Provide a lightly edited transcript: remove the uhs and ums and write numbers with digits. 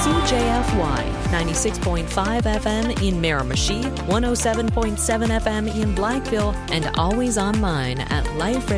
CJFY 96.5 FM in Miramichi, 107.7 FM in Blackville, and always online at liferadio.ca.